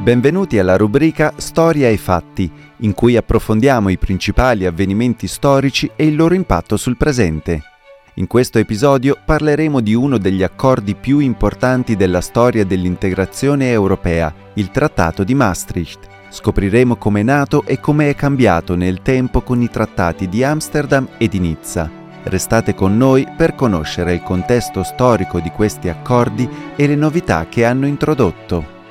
Benvenuti alla rubrica Storia e Fatti, in cui approfondiamo i principali avvenimenti storici e il loro impatto sul presente. In questo episodio parleremo di uno degli accordi più importanti della storia dell'integrazione europea, il Trattato di Maastricht. Scopriremo come è nato e come è cambiato nel tempo con i trattati di Amsterdam e di Nizza. Restate con noi per conoscere il contesto storico di questi accordi e le novità che hanno introdotto.